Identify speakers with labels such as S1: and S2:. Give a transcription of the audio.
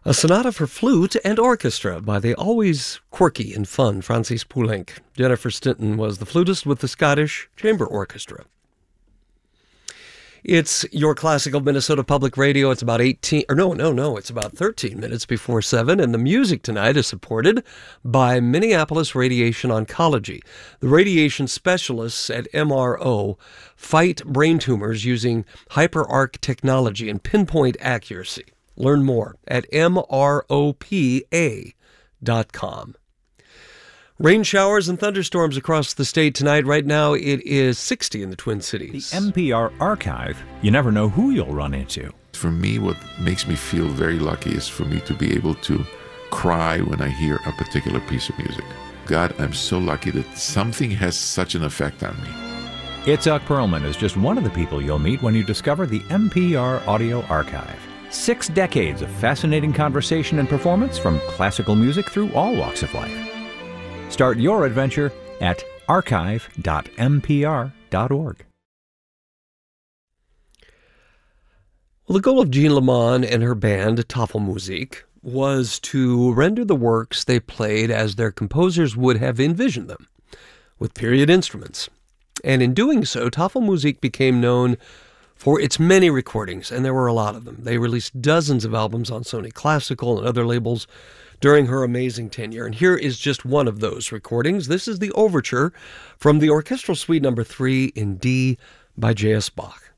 S1: A sonata for flute and orchestra by the always quirky and fun Francis Poulenc. Jennifer Stinton was the flutist with the Scottish Chamber Orchestra. It's your classical Minnesota Public Radio. It's about it's about 13 minutes before 7, and the music tonight is supported by Minneapolis Radiation Oncology. The radiation specialists at MRO fight brain tumors using hyperarc technology and pinpoint accuracy. Learn more at MROPA.com. Rain showers and thunderstorms across the state tonight. Right now, it is 60 in the Twin Cities.
S2: The NPR Archive, you never know who you'll run into.
S3: For me, what makes me feel very lucky is for me to be able to cry when I hear a particular piece of music. God, I'm so lucky that something has such an effect on me.
S2: Itzhak Perlman is just one of the people you'll meet when you discover the NPR Audio Archive. 6 decades of fascinating conversation and performance from classical music through all walks of life. Start your adventure at archive.mpr.org.
S1: Well, the goal of Jean Lamont and her band, Tafelmusik, was to render the works they played as their composers would have envisioned them, with period instruments. And in doing so, Tafelmusik became known for its many recordings, and there were a lot of them. They released dozens of albums on Sony Classical and other labels during her amazing tenure. And here is just one of those recordings. This is the overture from the Orchestral Suite No. 3 in D by J.S. Bach.